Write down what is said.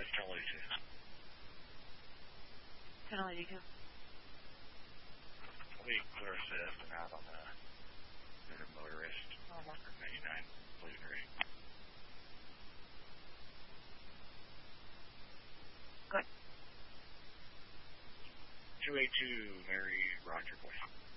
Channel 82. Channel 82. We clear assist and out on the motorist. 99, please ready. Good. 282, Mary, Roger, boy.